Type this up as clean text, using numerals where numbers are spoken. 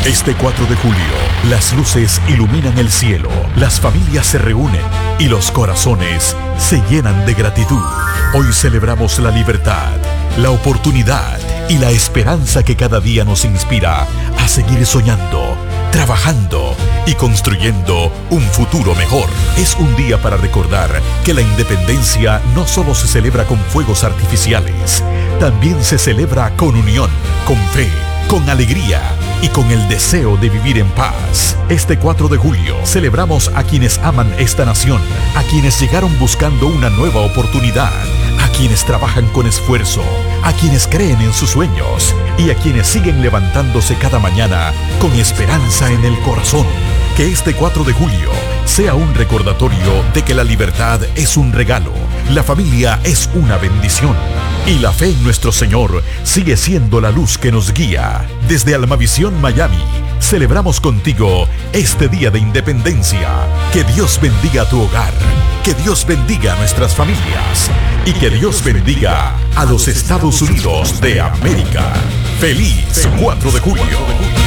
Este 4 de julio, las luces iluminan el cielo, las familias se reúnen y los corazones se llenan de gratitud. Hoy celebramos la libertad, la oportunidad y la esperanza que cada día nos inspira a seguir soñando, trabajando y construyendo un futuro mejor. Es un día para recordar que la independencia no solo se celebra con fuegos artificiales, también se celebra con unión, con fe, con alegría y con el deseo de vivir en paz. Este 4 de julio celebramos a quienes aman esta nación, a quienes llegaron buscando una nueva oportunidad, a quienes trabajan con esfuerzo, a quienes creen en sus sueños y a quienes siguen levantándose cada mañana con esperanza en el corazón. Que este 4 de julio sea un recordatorio de que la libertad es un regalo, la familia es una bendición y la fe en nuestro Señor sigue siendo la luz que nos guía. Desde Almavisión Miami, celebramos contigo este Día de Independencia. Que Dios bendiga tu hogar, que Dios bendiga a nuestras familias y que Dios bendiga a los Estados Unidos de América. ¡Feliz 4 de julio!